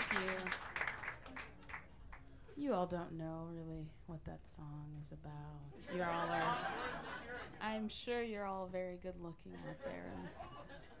you. You all don't know really what that song is about. I'm sure you're all very good looking out there. And